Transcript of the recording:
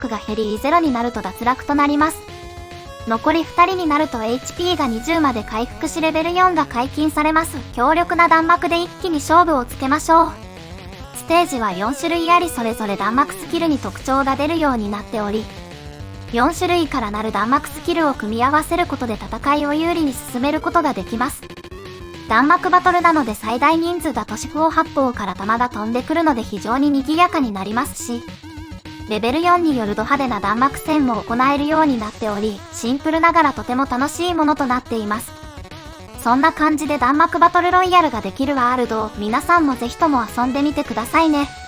クが減り0になると脱落となります。残り2人になると HP が20まで回復しレベル4が解禁されます。強力な弾幕で一気に勝負をつけましょう。ステージは4種類ありそれぞれ弾幕スキルに特徴が出るようになっており、4種類からなる弾幕スキルを組み合わせることで戦いを有利に進めることができます。弾幕バトルなので最大人数だと四方八方から弾が飛んでくるので非常に賑やかになりますし、レベル4によるド派手な弾幕戦も行えるようになっており、シンプルながらとても楽しいものとなっています。そんな感じで弾幕バトルロイヤルができるワールドを皆さんもぜひとも遊んでみてくださいね。